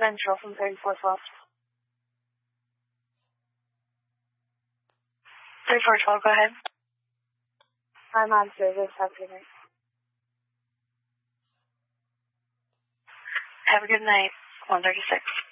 Central from 3412. 3412, go ahead. I'm on service. Have a good night. Have a good night. 136.